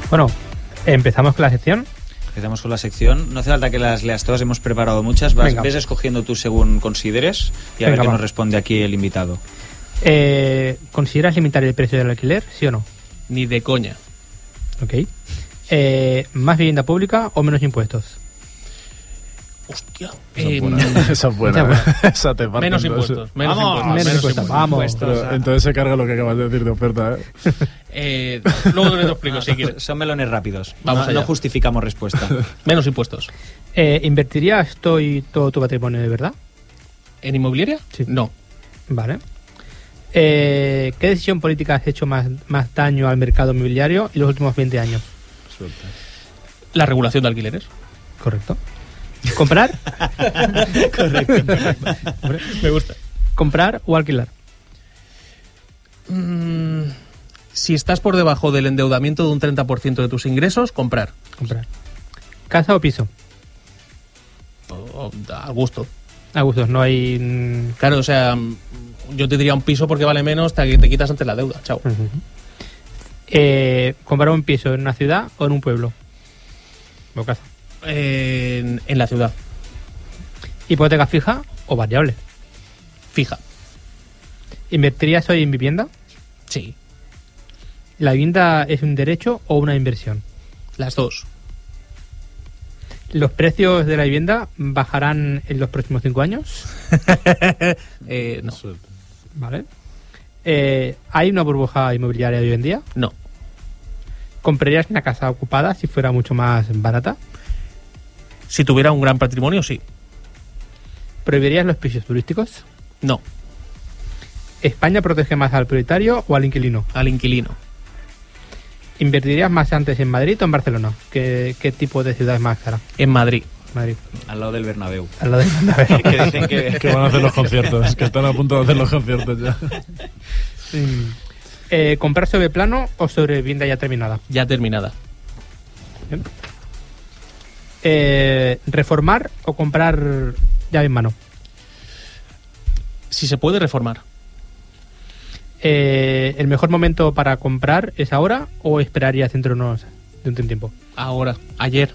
Bueno, empezamos con la sección. Empezamos con la sección. No hace falta que las leas todas, hemos preparado muchas. Ves escogiendo tú según consideres y a ver qué nos responde aquí el invitado. ¿Consideras limitar el precio del alquiler, sí o no? Ni de coña. Ok. ¿Más vivienda pública o menos impuestos? Hostia. Esa es buena. Esa te parte menos entonces. impuestos. Menos impuestos. Vamos. Pero, entonces se carga lo que acabas de decir de oferta, Luego te lo explico si quieres. Son melones rápidos. Vamos allá. No justificamos respuesta. Menos impuestos. ¿Invertirías todo tu patrimonio de verdad? ¿En inmobiliaria? Sí. No. Vale. ¿Qué decisión política has hecho más daño al mercado inmobiliario en los últimos 20 años? La regulación de alquileres. Correcto. ¿Comprar? Correcto. Me gusta. ¿Comprar o alquilar? Si estás por debajo del endeudamiento de un 30% de tus ingresos, comprar. Comprar. ¿Casa o piso? A gusto. A gustos, no hay... Claro, o sea, yo te diría un piso porque vale menos, te quitas antes la deuda. Chao. ¿Comprar un piso en una ciudad o en un pueblo? ¿O casa? En la ciudad. ¿Hipoteca fija o variable? Fija. ¿Invertirías hoy en vivienda? Sí. ¿La vivienda es un derecho o una inversión? Las dos. ¿Los precios de la vivienda bajarán en los próximos 5 años? No. Vale. ¿Hay una burbuja inmobiliaria hoy en día? No. ¿Comprarías una casa ocupada si fuera mucho más barata? Si tuviera un gran patrimonio, sí. ¿Prohibirías los pisos turísticos? No. ¿España protege más al propietario o al inquilino? Al inquilino. ¿Invertirías más antes en Madrid o en Barcelona? ¿Qué tipo de ciudad es más cara? En Madrid. Madrid. Al lado del Bernabéu. Al lado del Bernabéu. Que dicen que van a hacer los conciertos, que están a punto de hacer los conciertos ya. ¿Comprar sobre plano o sobre vivienda ya terminada? Ya terminada. Bien. ¿Reformar o comprar llave en mano? Si se puede, reformar. ¿El mejor momento para comprar es ahora o esperarías dentro de un tiempo? Ahora. Ayer.